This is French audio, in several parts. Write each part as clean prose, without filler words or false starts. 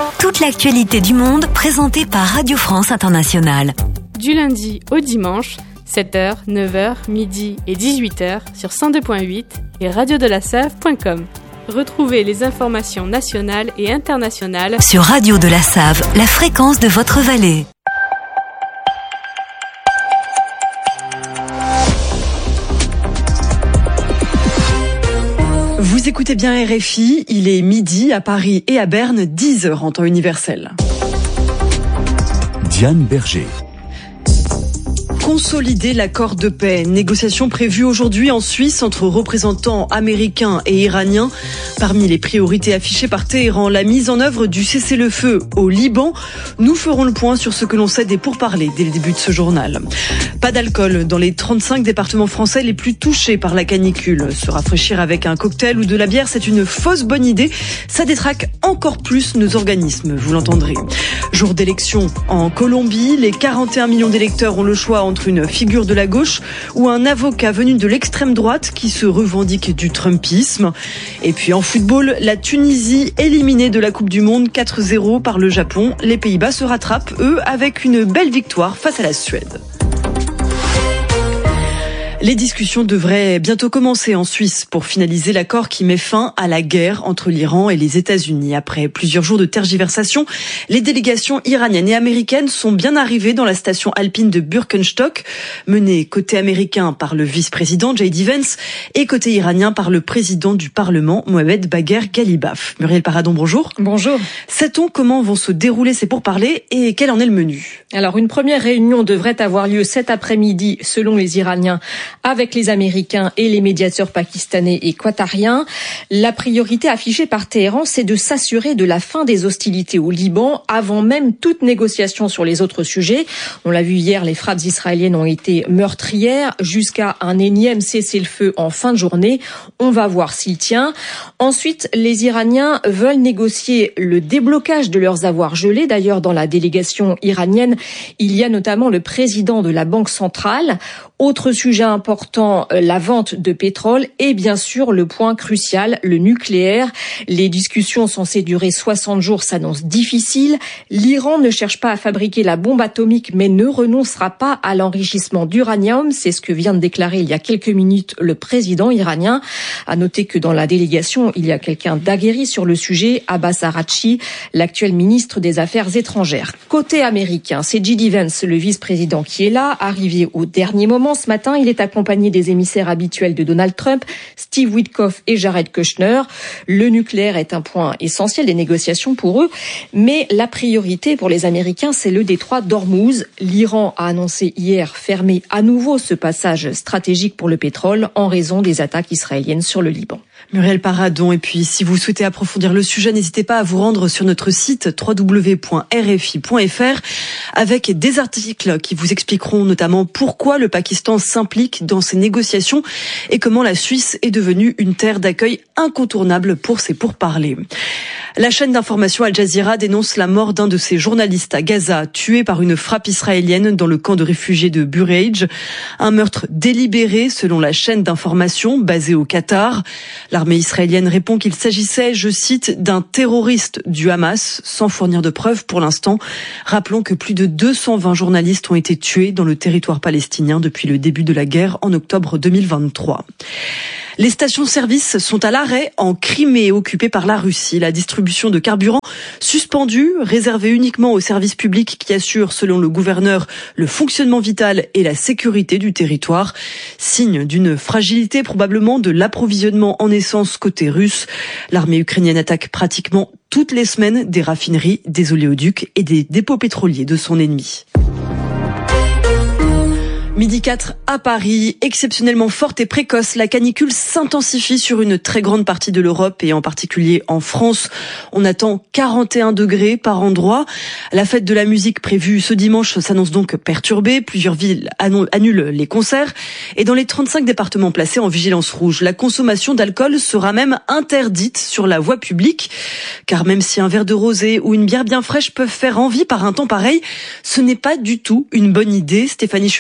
Toute l'actualité du monde présentée par Radio France Internationale. Du lundi au dimanche, 7h, 9h, midi et 18h sur 102.8 et radiodelasave.com. Retrouvez les informations nationales et internationales sur Radio de la Save, la fréquence de votre vallée. Vous écoutez bien RFI, il est midi à Paris et à Berne, 10h en temps universel. Diane Berger. Consolider l'accord de paix. Négociations prévues aujourd'hui en Suisse entre représentants américains et iraniens. Parmi les priorités affichées par Téhéran, la mise en œuvre du cessez-le-feu au Liban. Nous ferons le point sur ce que l'on sait des pourparlers dès le début de ce journal. Pas d'alcool dans les 35 départements français les plus touchés par la canicule. Se rafraîchir avec un cocktail ou de la bière, c'est une fausse bonne idée. Ça détraque encore plus nos organismes, vous l'entendrez. Jour d'élection en Colombie, les 41 millions d'électeurs ont le choix entre une figure de la gauche ou un avocat venu de l'extrême droite qui se revendique du trumpisme. Et puis en football, la Tunisie éliminée de la Coupe du Monde 4-0 par le Japon. Les Pays-Bas se rattrapent, eux, avec une belle victoire face à la Suède. Les discussions devraient bientôt commencer en Suisse pour finaliser l'accord qui met fin à la guerre entre l'Iran et les États-Unis. Après plusieurs jours de tergiversation, les délégations iraniennes et américaines sont bien arrivées dans la station alpine de Birkenstock, menée côté américain par le vice-président J.D. Vance et côté iranien par le président du Parlement, Mohamed Bagher Ghalibaf. Muriel Paradon, bonjour. Bonjour. Sait-on comment vont se dérouler ces pourparlers et quel en est le menu ? Alors, une première réunion devrait avoir lieu cet après-midi, selon les Iraniens, avec les Américains et les médiateurs pakistanais et qatariens. La priorité affichée par Téhéran, c'est de s'assurer de la fin des hostilités au Liban avant même toute négociation sur les autres sujets. On l'a vu hier, les frappes israéliennes ont été meurtrières jusqu'à un énième cessez-le-feu en fin de journée. On va voir s'il tient. Ensuite, les Iraniens veulent négocier le déblocage de leurs avoirs gelés. D'ailleurs, dans la délégation iranienne, il y a notamment le président de la Banque centrale. Autre sujet important, la vente de pétrole et bien sûr le point crucial, le nucléaire. Les discussions censées durer 60 jours s'annoncent difficiles. L'Iran ne cherche pas à fabriquer la bombe atomique mais ne renoncera pas à l'enrichissement d'uranium. C'est ce que vient de déclarer il y a quelques minutes le président iranien. À noter que dans la délégation, il y a quelqu'un d'aguerri sur le sujet, Abbas Araghchi, l'actuel ministre des Affaires étrangères. Côté américain, c'est J.D. Vance, le vice-président qui est là, arrivé au dernier moment. Ce matin, il est accompagné des émissaires habituels de Donald Trump, Steve Witkoff et Jared Kushner. Le nucléaire est un point essentiel des négociations pour eux, mais la priorité pour les Américains, c'est le détroit d'Ormuz. L'Iran a annoncé hier fermer à nouveau ce passage stratégique pour le pétrole en raison des attaques israéliennes sur le Liban. Muriel Paradon, et puis si vous souhaitez approfondir le sujet, n'hésitez pas à vous rendre sur notre site www.rfi.fr avec des articles qui vous expliqueront notamment pourquoi le Pakistan s'implique dans ces négociations et comment la Suisse est devenue une terre d'accueil incontournable pour ces pourparlers. La chaîne d'information Al Jazeera dénonce la mort d'un de ses journalistes à Gaza, tué par une frappe israélienne dans le camp de réfugiés de Bureij. Un meurtre délibéré selon la chaîne d'information basée au Qatar. L'armée israélienne répond qu'il s'agissait, je cite, d'un terroriste du Hamas, sans fournir de preuves pour l'instant. Rappelons que plus de 220 journalistes ont été tués dans le territoire palestinien depuis le début de la guerre en octobre 2023. Les stations-service sont à l'arrêt en Crimée, occupée par la Russie. La distribution de carburant suspendue, réservée uniquement aux services publics qui assurent, selon le gouverneur, le fonctionnement vital et la sécurité du territoire. Signe d'une fragilité probablement de l'approvisionnement en essence côté russe. L'armée ukrainienne attaque pratiquement toutes les semaines des raffineries, des oléoducs et des dépôts pétroliers de son ennemi. Midi 4 à Paris, exceptionnellement forte et précoce, la canicule s'intensifie sur une très grande partie de l'Europe et en particulier en France. On attend 41 degrés par endroit. La fête de la musique prévue ce dimanche s'annonce donc perturbée. Plusieurs villes annulent les concerts. Et dans les 35 départements placés en vigilance rouge, la consommation d'alcool sera même interdite sur la voie publique. Car même si un verre de rosé ou une bière bien fraîche peuvent faire envie par un temps pareil, ce n'est pas du tout une bonne idée. Stéphanie Schuller, l'alcool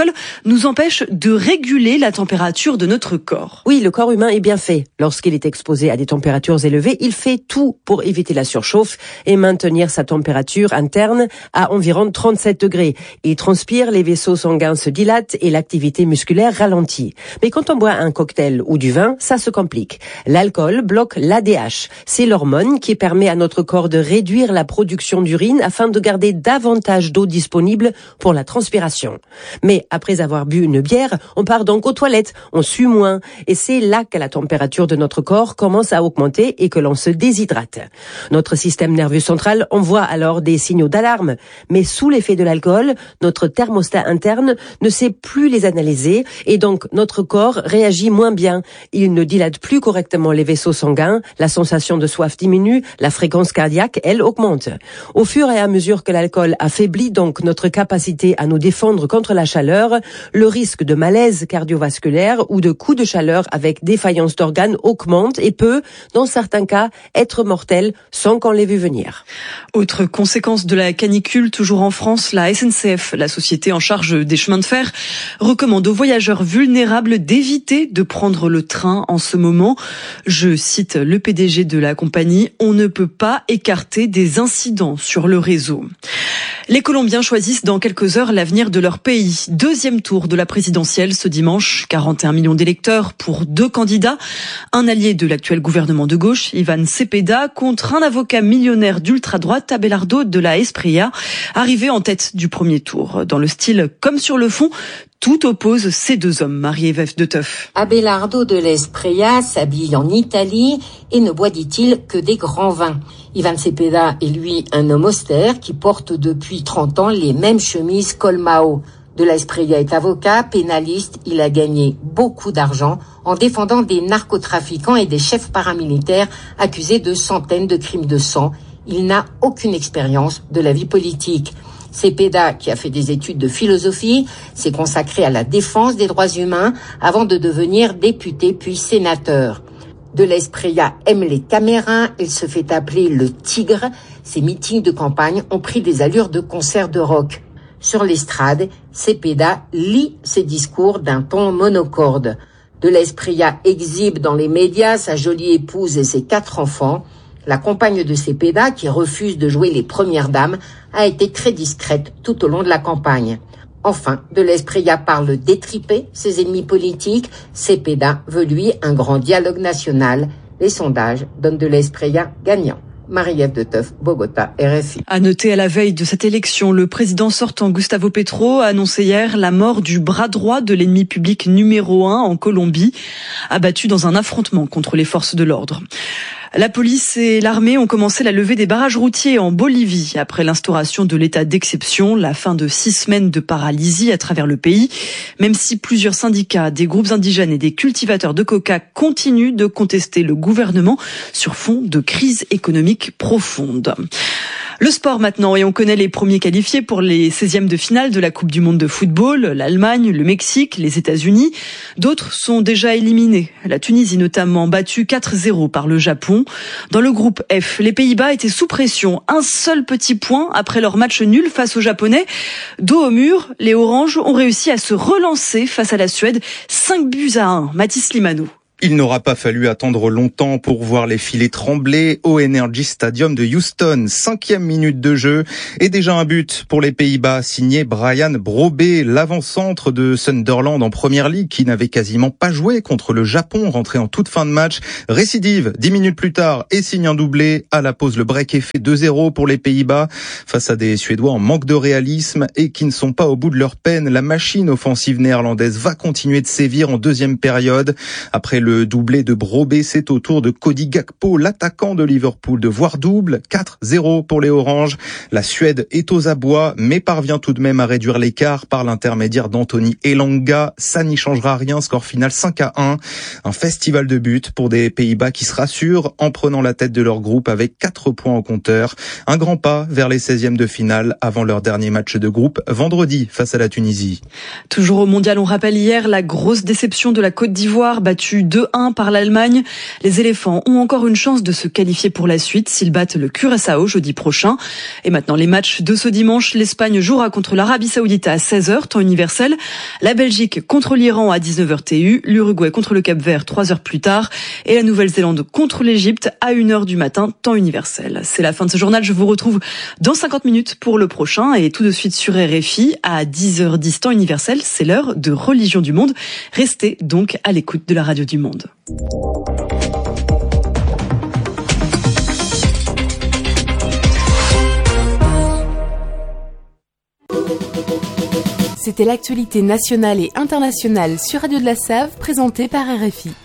l'alcool nous empêche de réguler la température de notre corps. Oui, le corps humain est bien fait. Lorsqu'il est exposé à des températures élevées, il fait tout pour éviter la surchauffe et maintenir sa température interne à environ 37 degrés. Il transpire, les vaisseaux sanguins se dilatent et l'activité musculaire ralentit. Mais quand on boit un cocktail ou du vin, ça se complique. L'alcool bloque l'ADH. C'est l'hormone qui permet à notre corps de réduire la production d'urine afin de garder davantage d'eau disponible pour la transpiration. Mais après avoir bu une bière, on part donc aux toilettes, on sue moins et c'est là que la température de notre corps commence à augmenter et que l'on se déshydrate. Notre système nerveux central envoie alors des signaux d'alarme, mais sous l'effet de l'alcool, notre thermostat interne ne sait plus les analyser et donc notre corps réagit moins bien. Il ne dilate plus correctement les vaisseaux sanguins, la sensation de soif diminue, la fréquence cardiaque, elle, augmente. Au fur et à mesure que l'alcool affaiblit donc notre capacité à nous défendre contre la chaleur, le risque de malaise cardiovasculaire ou de coup de chaleur avec défaillance d'organes augmente et peut, dans certains cas, être mortel sans qu'on l'ait vu venir. Autre conséquence de la canicule, toujours en France, la SNCF, la société en charge des chemins de fer, recommande aux voyageurs vulnérables d'éviter de prendre le train en ce moment. Je cite le PDG de la compagnie, on ne peut pas écarter des incidents sur le réseau. Les Colombiens choisissent dans quelques heures l'avenir de leur pays. Deuxième tour de la présidentielle ce dimanche. 41 millions d'électeurs pour 2 candidats. Un allié de l'actuel gouvernement de gauche, Iván Cepeda, contre un avocat millionnaire d'ultra-droite, Abelardo de la Espriella, arrivé en tête du premier tour. Dans le style comme sur le fond, tout oppose ces deux hommes, Marie-Ève de Teuf. Abelardo de la Espriella s'habille en Italie et ne boit, dit-il, que des grands vins. Iván Cepeda est lui un homme austère qui porte depuis 30 ans les mêmes chemises Colmao. De la Espriella est avocat, pénaliste, il a gagné beaucoup d'argent en défendant des narcotrafiquants et des chefs paramilitaires accusés de centaines de crimes de sang. Il n'a aucune expérience de la vie politique. Cepeda, qui a fait des études de philosophie, s'est consacré à la défense des droits humains avant de devenir député puis sénateur. De la Espriella aime les caméras, il se fait appeler le tigre. Ses meetings de campagne ont pris des allures de concert de rock. Sur l'estrade, Cepeda lit ses discours d'un ton monocorde. De la Espriella exhibe dans les médias sa jolie épouse et ses 4 enfants. La compagne de Cepeda, qui refuse de jouer les premières dames, a été très discrète tout au long de la campagne. Enfin, de la Espriella parle d'étriper ses ennemis politiques. Cepeda veut, lui, un grand dialogue national. Les sondages donnent de la Espriella gagnant. Marie-Ève de Teuf, Bogota, RFI. À noter, à la veille de cette élection, le président sortant Gustavo Petro a annoncé hier la mort du bras droit de l'ennemi public numéro 1 en Colombie, abattu dans un affrontement contre les forces de l'ordre. La police et l'armée ont commencé la levée des barrages routiers en Bolivie après l'instauration de l'état d'exception, la fin de 6 semaines de paralysie à travers le pays. Même si plusieurs syndicats, des groupes indigènes et des cultivateurs de coca continuent de contester le gouvernement sur fond de crise économique profonde. Le sport maintenant, et on connaît les premiers qualifiés pour les 16e de finale de la Coupe du Monde de football, l'Allemagne, le Mexique, les États-Unis. D'autres sont déjà éliminés. La Tunisie notamment battue 4-0 par le Japon. Dans le groupe F, les Pays-Bas étaient sous pression. Un seul petit point après leur match nul face aux Japonais. Dos au mur, les Oranges ont réussi à se relancer face à la Suède. 5-1. Mathis Limanou. Il n'aura pas fallu attendre longtemps pour voir les filets trembler au Energy Stadium de Houston. 5e minute de jeu et déjà un but pour les Pays-Bas signé Brian Brobé, l'avant-centre de Sunderland en Première Ligue qui n'avait quasiment pas joué contre le Japon, rentré en toute fin de match. Récidive 10 minutes plus tard et signe un doublé. À la pause, le break est fait 2-0 pour les Pays-Bas face à des Suédois en manque de réalisme et qui ne sont pas au bout de leur peine. La machine offensive néerlandaise va continuer de sévir en deuxième période. Après le doublé de Brobé, c'est au tour de Cody Gakpo, l'attaquant de Liverpool, de voir double. 4-0 pour les Oranges. La Suède est aux abois, mais parvient tout de même à réduire l'écart par l'intermédiaire d'Anthony Elanga. Ça n'y changera rien, score final 5-1. Un festival de buts pour des Pays-Bas qui se rassurent en prenant la tête de leur groupe avec 4 points au compteur. Un grand pas vers les 16e de finale avant leur dernier match de groupe vendredi face à la Tunisie. Toujours au mondial, on rappelle hier la grosse déception de la Côte d'Ivoire, battue 2-1 par l'Allemagne. Les éléphants ont encore une chance de se qualifier pour la suite s'ils battent le Curaçao jeudi prochain. Et maintenant les matchs de ce dimanche. L'Espagne jouera contre l'Arabie Saoudite à 16h, temps universel. La Belgique contre l'Iran à 19h TU. L'Uruguay contre le Cap-Vert 3 heures plus tard. Et la Nouvelle-Zélande contre l'Égypte à 1h du matin, temps universel. C'est la fin de ce journal. Je vous retrouve dans 50 minutes pour le prochain. Et tout de suite sur RFI à 10h10 temps universel. C'est l'heure de Religion du Monde. Restez donc à l'écoute de la radio du Monde. C'était l'actualité nationale et internationale sur Radio de la Save, présentée par RFI.